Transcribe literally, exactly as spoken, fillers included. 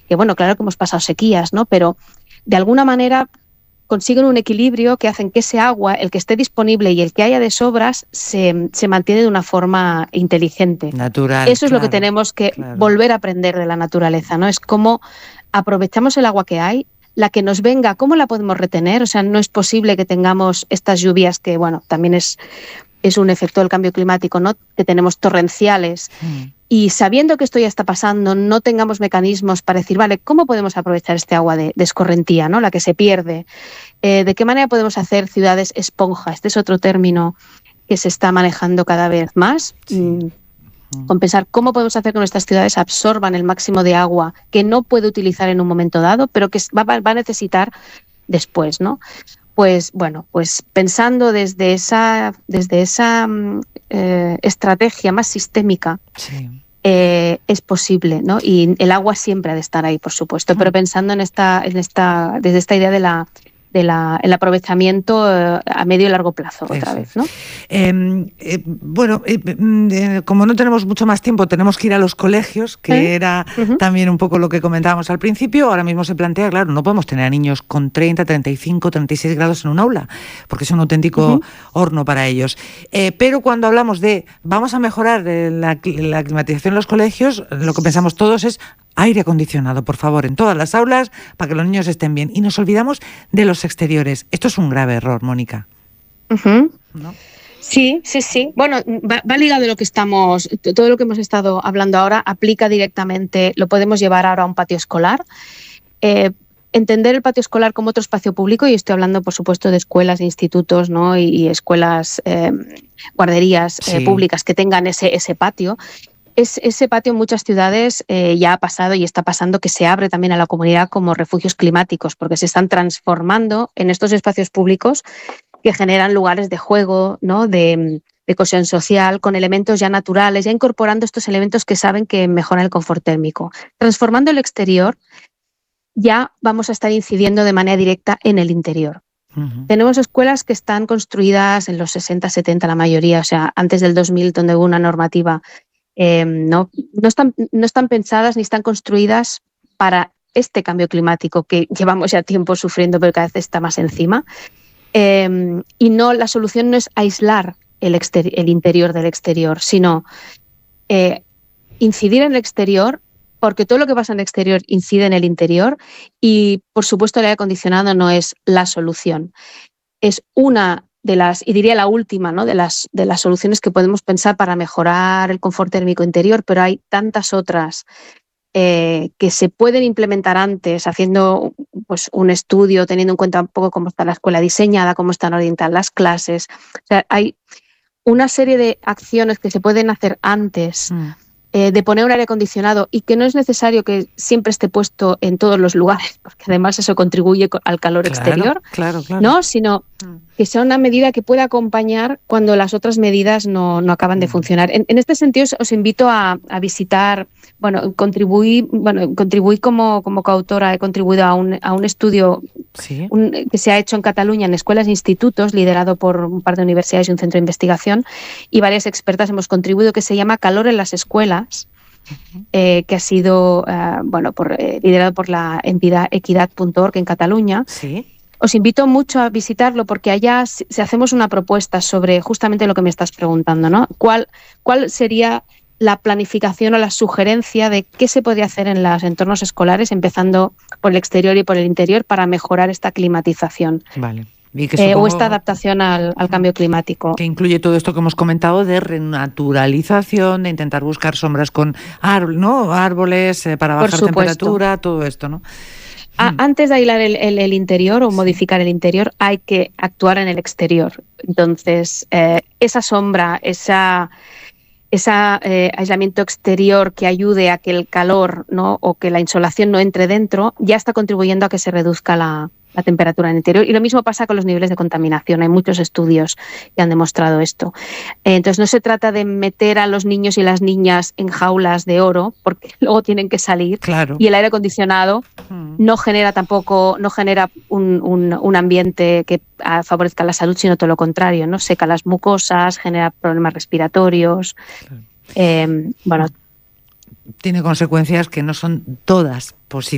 que bueno, claro que hemos pasado sequías, ¿no? Pero de alguna manera consiguen un equilibrio que hacen que ese agua, el que esté disponible y el que haya de sobras, se, se mantiene de una forma inteligente. Natural, Eso es claro, lo que tenemos que claro. volver a aprender de la naturaleza, ¿no? Es cómo aprovechamos el agua que hay, la que nos venga, ¿cómo la podemos retener? O sea, no es posible que tengamos estas lluvias que, bueno, también es, es un efecto del cambio climático, ¿no? Que tenemos torrenciales. Mm. Y sabiendo que esto ya está pasando, no tengamos mecanismos para decir, vale, ¿cómo podemos aprovechar este agua de, de escorrentía, ¿no? La que se pierde? Eh, ¿De qué manera podemos hacer ciudades esponja? Este es otro término que se está manejando cada vez más. Sí. Mm, con pensar cómo podemos hacer que nuestras ciudades absorban el máximo de agua que no puede utilizar en un momento dado, pero que va, va a necesitar después, ¿no? Pues bueno, pues pensando desde esa, desde esa eh, estrategia más sistémica, Sí. eh, es posible, ¿no? Y el agua siempre ha de estar ahí, por supuesto, pero pensando en esta, en esta, desde esta idea de la de la, el aprovechamiento eh, a medio y largo plazo, otra Eso vez, es. ¿no? Eh, eh, bueno, eh, eh, como no tenemos mucho más tiempo, tenemos que ir a los colegios, que ¿Eh? era Uh-huh. también un poco lo que comentábamos al principio. Ahora mismo se plantea, claro, no podemos tener a niños con treinta, treinta y cinco, treinta y seis grados en un aula, porque es un auténtico uh-huh. horno para ellos. Eh, pero cuando hablamos de vamos a mejorar la, la climatización en los colegios, lo que pensamos todos es aire acondicionado, por favor, en todas las aulas, para que los niños estén bien. Y nos olvidamos de los exteriores. Esto es un grave error, Mónica. Uh-huh. ¿No? Sí, sí, sí. Bueno, va, va ligado de lo que estamos, todo lo que hemos estado hablando ahora aplica directamente, lo podemos llevar ahora a un patio escolar. Eh, entender el patio escolar como otro espacio público, y estoy hablando, por supuesto, de escuelas, de institutos, ¿no? y, y escuelas, eh, guarderías Sí. eh, públicas que tengan ese, ese patio. Es, ese patio en muchas ciudades eh, ya ha pasado y está pasando que se abre también a la comunidad como refugios climáticos, porque se están transformando en estos espacios públicos que generan lugares de juego, ¿no? de, de cohesión social, con elementos ya naturales, ya incorporando estos elementos que saben que mejoran el confort térmico. Transformando el exterior, ya vamos a estar incidiendo de manera directa en el interior. Uh-huh. Tenemos escuelas que están construidas en los sesenta, setenta, la mayoría, o sea, antes del dos mil, donde hubo una normativa. Eh, no, no, están, no están pensadas ni están construidas para este cambio climático que llevamos ya tiempo sufriendo, pero cada vez está más encima. Eh, y no, la solución no es aislar el, exter- el interior del exterior, sino eh, incidir en el exterior, porque todo lo que pasa en el exterior incide en el interior, y por supuesto el aire acondicionado no es la solución. Es una de las, y diría la última, ¿no? de, las, de las soluciones que podemos pensar para mejorar el confort térmico interior, pero hay tantas otras eh, que se pueden implementar antes, haciendo pues, un estudio, teniendo en cuenta un poco cómo está la escuela diseñada, cómo están orientadas las clases. O sea, hay una serie de acciones que se pueden hacer antes mm. eh, de poner un aire acondicionado, y que no es necesario que siempre esté puesto en todos los lugares, porque además eso contribuye al calor claro, exterior, claro, claro. ¿no? Sino que sea una medida que pueda acompañar cuando las otras medidas no, no acaban de funcionar. En, en este sentido, os invito a, a visitar, bueno, contribuí, bueno, contribuí como, como coautora, he contribuido a un, a un estudio ¿Sí? un, que se ha hecho en Cataluña en escuelas e institutos, liderado por un par de universidades y un centro de investigación, y varias expertas hemos contribuido, que se llama Calor en las escuelas, uh-huh. eh, que ha sido uh, bueno, por, eh, liderado por la entidad equidad punto org en Cataluña. ¿Sí? Os invito mucho a visitarlo, porque allá si hacemos una propuesta sobre justamente lo que me estás preguntando, ¿no? ¿Cuál, cuál sería la planificación o la sugerencia de qué se podría hacer en los entornos escolares, empezando por el exterior y por el interior, para mejorar esta climatización? Vale. Y que eh, supongo, o esta adaptación al, al cambio climático. Que incluye todo esto que hemos comentado de renaturalización, de intentar buscar sombras con árboles, ¿no? árboles eh, para bajar temperatura, todo esto, ¿no? A, antes de aislar el, el, el interior o sí. modificar el interior, hay que actuar en el exterior. Entonces, eh, esa sombra, esa, esa eh, aislamiento exterior que ayude a que el calor, ¿no? o que la insolación no entre dentro, ya está contribuyendo a que se reduzca la, la temperatura en el interior. Y lo mismo pasa con los niveles de contaminación. Hay muchos estudios que han demostrado esto. Eh, entonces, no se trata de meter a los niños y las niñas en jaulas de oro, porque luego tienen que salir. Claro. Y el aire acondicionado hmm. no genera tampoco, no genera un, un, un ambiente que uh, favorezca la salud, sino todo lo contrario, ¿no? Seca las mucosas, genera problemas respiratorios. Claro. Eh, bueno, tiene consecuencias que no son todas positivas.